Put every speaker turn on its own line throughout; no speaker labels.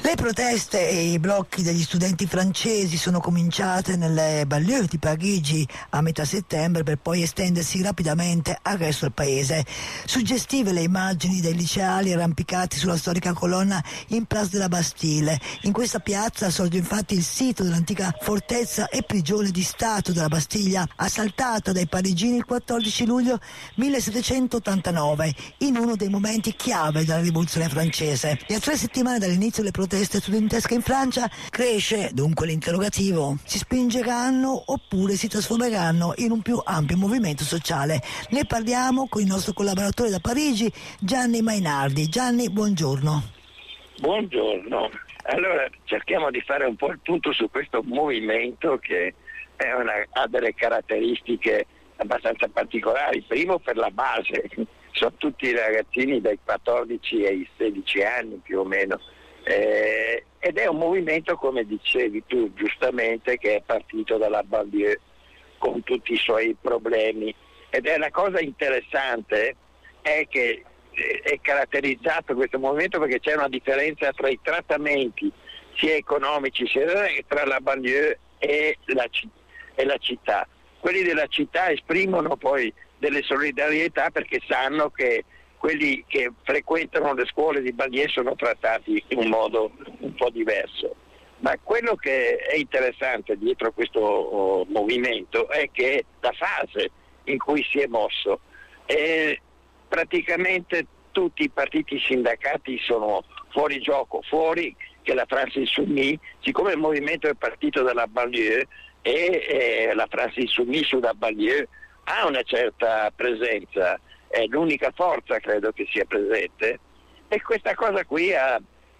Le proteste e i blocchi degli studenti francesi sono cominciate nelle banlieue di Parigi a metà settembre per poi estendersi rapidamente al resto del paese. Suggestive le immagini dei liceali arrampicati sulla storica colonna in Place de la Bastille. In questa piazza sorge infatti il sito dell'antica fortezza e prigione di Stato della Bastiglia, assaltata dai parigini il 14 luglio 1789, in uno dei momenti chiave della rivoluzione francese. E a 3 settimane dall'inizio delle proteste studentesche in Francia cresce dunque l'interrogativo: si spingeranno oppure si trasformeranno in un più ampio movimento sociale? Ne parliamo con il nostro collaboratore da Parigi, Gianni Mainardi. Gianni, buongiorno.
Buongiorno. Allora cerchiamo di fare un po' il punto su questo movimento che ha delle caratteristiche abbastanza particolari. Primo, per la base, sono tutti ragazzini dai 14 ai 16 anni più o meno. Ed è un movimento, come dicevi tu giustamente, che è partito dalla banlieue con tutti i suoi problemi, ed è una cosa interessante è che è caratterizzato questo movimento perché c'è una differenza tra i trattamenti sia economici sia tra la banlieue e la città. Quelli della città esprimono poi delle solidarietà perché sanno che quelli che frequentano le scuole di banlieue sono trattati in un modo un po' diverso. Ma quello che è interessante dietro questo movimento è che la fase in cui si è mosso, praticamente tutti i partiti sindacati sono fuori gioco, fuori che la France Insoumise, siccome il movimento è partito dalla banlieue e la France Insoumise sulla banlieue ha una certa presenza, è l'unica forza credo che sia presente, e questa cosa qui ha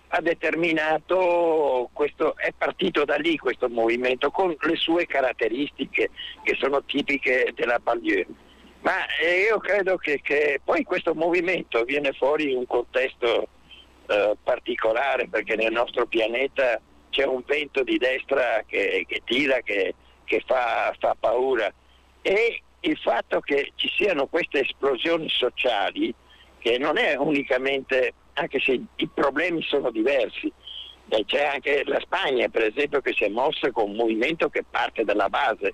determinato questo, è partito da lì questo movimento con le sue caratteristiche che sono tipiche della banlieue. Ma io credo che poi questo movimento viene fuori in un contesto particolare, perché nel nostro pianeta c'è un vento di destra che tira, che fa paura, e il fatto che ci siano queste esplosioni sociali, che non è unicamente, anche se i problemi sono diversi, c'è anche la Spagna per esempio che si è mossa con un movimento che parte dalla base,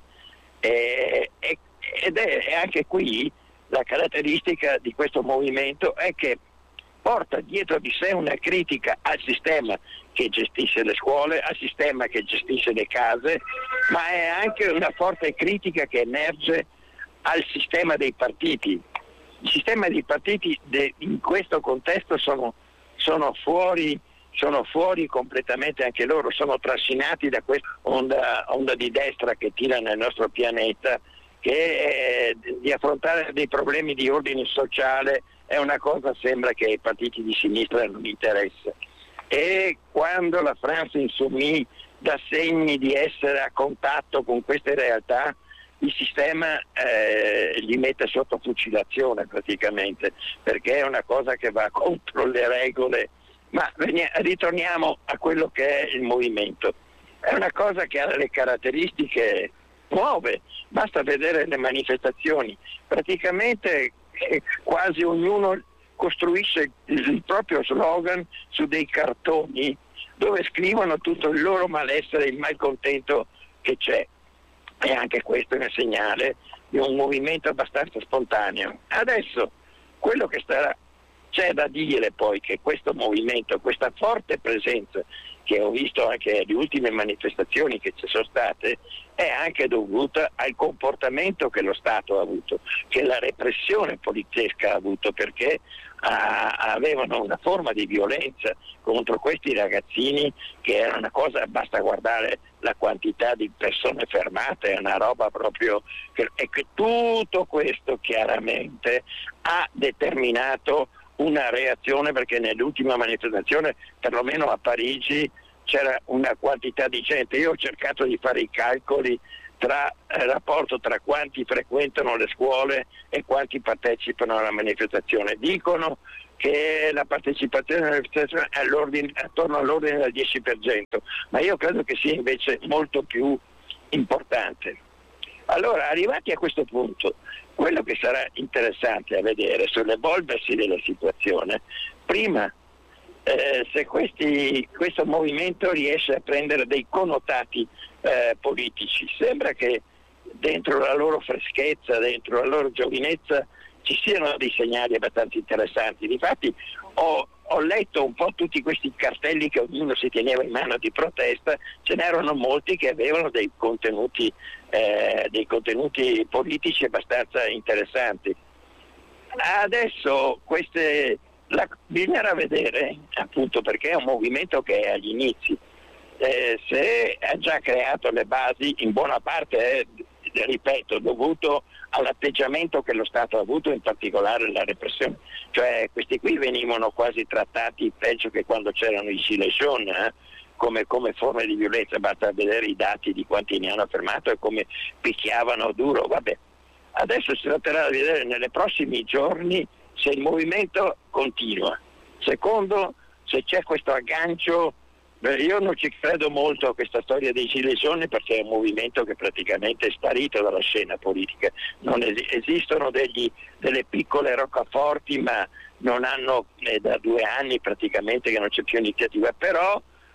ed è anche qui la caratteristica di questo movimento è che porta dietro di sé una critica al sistema che gestisce le scuole, al sistema che gestisce le case, ma è anche una forte critica che emerge al sistema dei partiti. Il sistema dei partiti in questo contesto sono fuori completamente anche loro, sono trascinati da questa onda di destra che tira nel nostro pianeta, che di affrontare dei problemi di ordine sociale è una cosa sembra che ai partiti di sinistra non interessa. E quando la France Insoumise dà segni di essere a contatto con queste realtà, il sistema li mette sotto fucilazione praticamente, perché è una cosa che va contro le regole. Ma ritorniamo a quello che è il movimento. È una cosa che ha delle caratteristiche nuove, basta vedere le manifestazioni. Praticamente quasi ognuno costruisce il proprio slogan su dei cartoni dove scrivono tutto il loro malessere, il malcontento che c'è. E anche questo è un segnale di un movimento abbastanza spontaneo. Adesso quello che c'è da dire poi che questo movimento, questa forte presenza che ho visto anche alle ultime manifestazioni che ci sono state, è anche dovuta al comportamento che lo Stato ha avuto, che la repressione poliziesca ha avuto, perché avevano una forma di violenza contro questi ragazzini che era una cosa, basta guardare la quantità di persone fermate, è una roba proprio e che tutto questo chiaramente ha determinato una reazione, perché nell'ultima manifestazione, perlomeno a Parigi, c'era una quantità di gente. Io ho cercato di fare i calcoli tra il rapporto tra quanti frequentano le scuole e quanti partecipano alla manifestazione. Dicono che la partecipazione alla manifestazione è attorno all'ordine del 10%, ma io credo che sia invece molto più importante. Allora, arrivati a questo punto, quello che sarà interessante a vedere sull'evolversi della situazione, prima se questo movimento riesce a prendere dei connotati politici. Sembra che dentro la loro freschezza, dentro la loro giovinezza ci siano dei segnali abbastanza interessanti. Difatti ho letto un po' tutti questi cartelli che ognuno si teneva in mano di protesta, ce n'erano molti che avevano dei contenuti politici abbastanza interessanti. Adesso bisognerà vedere, appunto perché è un movimento che è agli inizi, se ha già creato le basi, in buona parte ripeto, dovuto all'atteggiamento che lo Stato ha avuto, in particolare la repressione. Cioè questi qui venivano quasi trattati peggio che quando c'erano i gilet jaune, come forme di violenza. Basta vedere i dati di quanti ne hanno fermato e come picchiavano duro. Vabbè, adesso si tratterà di vedere nei prossimi giorni se il movimento continua. Secondo, se c'è questo aggancio. Io non ci credo molto a questa storia dei gilet jaune, perché è un movimento che praticamente è sparito dalla scena politica. Non esistono delle piccole roccaforti, ma non hanno, da 2 anni praticamente che non c'è più iniziativa. Però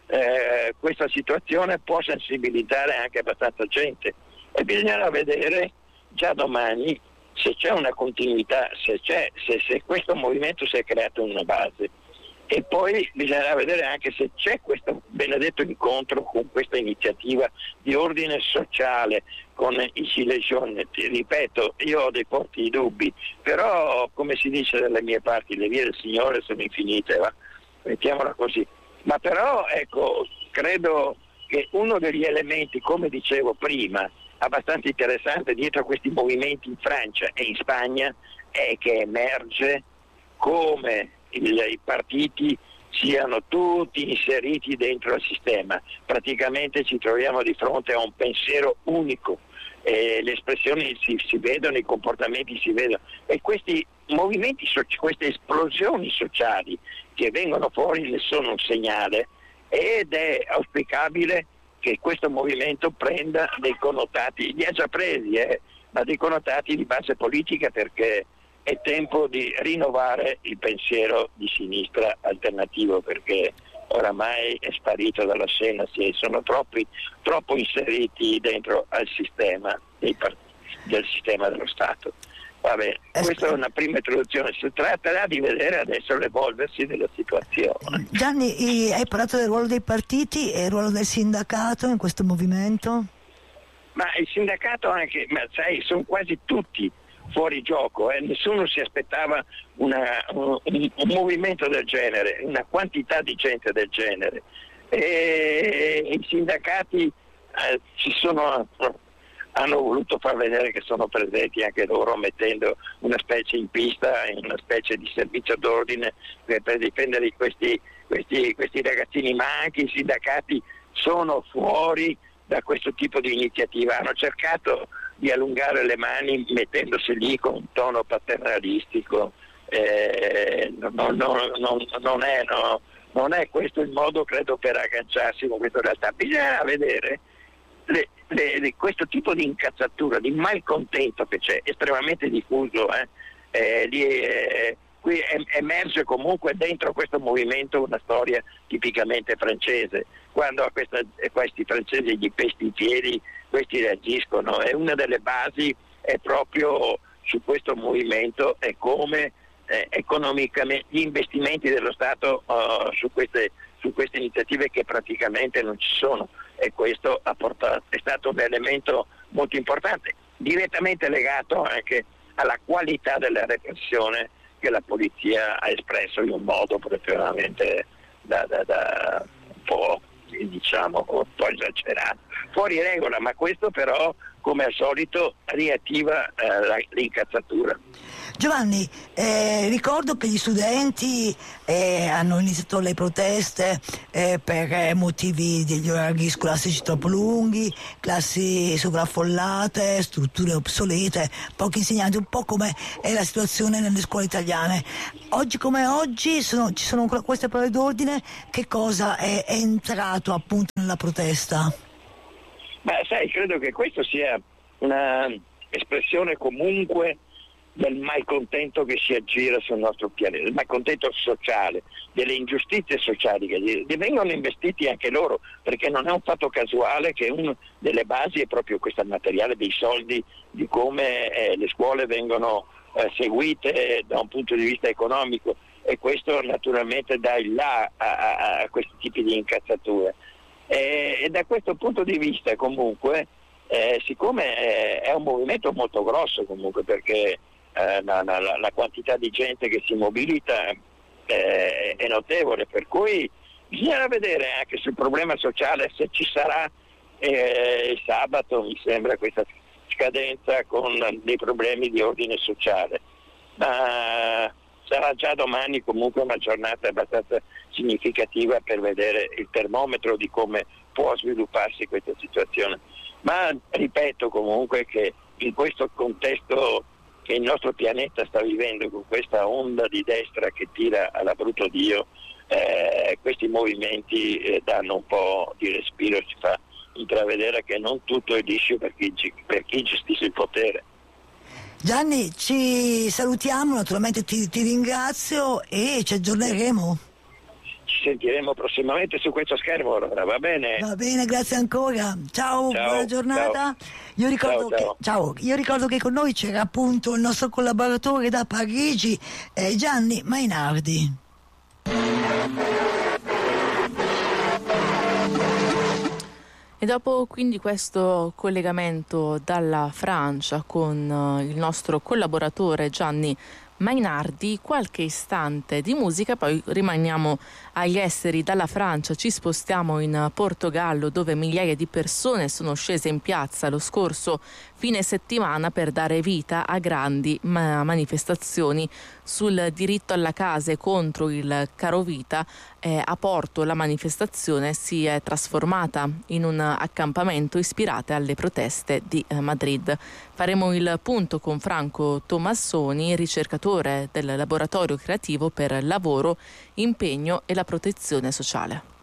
questa situazione può sensibilizzare anche abbastanza gente e bisognerà vedere già domani se c'è una continuità, se questo movimento si è creato una base. E poi bisognerà vedere anche se c'è questo benedetto incontro con questa iniziativa di ordine sociale con i gilet jaune. Ti ripeto, io ho dei forti dubbi, però come si dice dalle mie parti, le vie del Signore sono infinite, mettiamola così. Ma però ecco, credo che uno degli elementi, come dicevo prima, abbastanza interessante dietro a questi movimenti in Francia e in Spagna è che emerge come i partiti siano tutti inseriti dentro il sistema. Praticamente ci troviamo di fronte a un pensiero unico, le espressioni si vedono, i comportamenti si vedono, e questi movimenti, queste esplosioni sociali che vengono fuori ne sono un segnale, ed è auspicabile che questo movimento prenda dei connotati, li ha già presi, ma dei connotati di base politica, perché è tempo di rinnovare il pensiero di sinistra alternativo, perché oramai è sparito dalla scena, sono troppo inseriti dentro al sistema del sistema dello Stato. Vabbè, questa è una prima introduzione, si tratterà di vedere adesso l'evolversi della situazione.
Gianni, hai parlato del ruolo dei partiti e il ruolo del sindacato in questo movimento?
Ma il sindacato anche, ma sai, sono quasi tutti fuori gioco, nessuno si aspettava un movimento del genere, una quantità di gente del genere, e i sindacati hanno voluto far vedere che sono presenti anche loro, mettendo una specie in pista, una specie di servizio d'ordine per difendere questi ragazzini, ma anche i sindacati sono fuori da questo tipo di iniziativa, hanno cercato di allungare le mani mettendosi lì con un tono paternalistico. Non è questo il modo, credo, per agganciarsi con questa realtà. Bisogna vedere questo tipo di incazzatura, di malcontento che c'è, estremamente diffuso. Qui emerge comunque dentro questo movimento una storia tipicamente francese. Quando a questi francesi gli pesti i piedi, questi reagiscono, e una delle basi è proprio su questo movimento e come economicamente gli investimenti dello Stato su queste iniziative, che praticamente non ci sono, e questo è stato un elemento molto importante, direttamente legato anche alla qualità della repressione che la polizia ha espresso in un modo proprio da un po', diciamo, un po' esagerato, fuori regola, ma questo però, come al solito, riattiva l'incazzatura.
Giovanni, ricordo che gli studenti hanno iniziato le proteste per motivi degli orari scolastici troppo lunghi, classi sovraffollate, strutture obsolete, pochi insegnanti, un po' come è la situazione nelle scuole italiane. Oggi come oggi ci sono queste parole d'ordine. Che cosa è entrato appunto nella protesta?
Ma sai, credo che questo sia una espressione comunque del malcontento che si aggira sul nostro pianeta, del malcontento sociale, delle ingiustizie sociali che vengono investiti anche loro, perché non è un fatto casuale che una delle basi è proprio questo materiale dei soldi, di come le scuole vengono seguite da un punto di vista economico, e questo naturalmente dà il là a questi tipi di incazzature. E da questo punto di vista comunque, siccome è un movimento molto grosso comunque, perché la quantità di gente che si mobilita è notevole, per cui bisogna vedere anche sul problema sociale se ci sarà il sabato, mi sembra, questa scadenza con dei problemi di ordine sociale, ma sarà già domani comunque una giornata abbastanza significativa per vedere il termometro di come può svilupparsi questa situazione. Ma ripeto comunque che in questo contesto che il nostro pianeta sta vivendo, con questa onda di destra che tira alla brutto Dio, questi movimenti danno un po' di respiro, ci fa intravedere che non tutto è liscio per chi gestisce il potere.
Gianni, ci salutiamo, naturalmente ti ringrazio e ci aggiorneremo.
Ci sentiremo prossimamente su questo schermo, allora, va bene?
Va bene, grazie ancora. Ciao, buona giornata.
Ciao.
Io ricordo che con noi c'era appunto il nostro collaboratore da Parigi, Gianni Mainardi.
E dopo quindi questo collegamento dalla Francia con il nostro collaboratore Gianni Mainardi, qualche istante di musica, poi rimaniamo agli esteri. Dalla Francia ci spostiamo in Portogallo, dove migliaia di persone sono scese in piazza lo scorso fine settimana per dare vita a grandi manifestazioni sul diritto alla casa e contro il carovita. A Porto la manifestazione si è trasformata in un accampamento ispirate alle proteste di Madrid. Faremo il punto con Franco Tomassoni, ricercatore del Laboratorio Creativo per Lavoro, Impegno e la Protezione Sociale.